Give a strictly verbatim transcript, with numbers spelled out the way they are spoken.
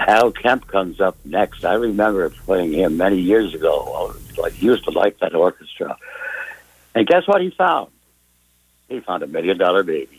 Al Kemp comes up next. I remember playing him many years ago. Like, he used to like that orchestra. And guess what he found? He found a million dollar baby.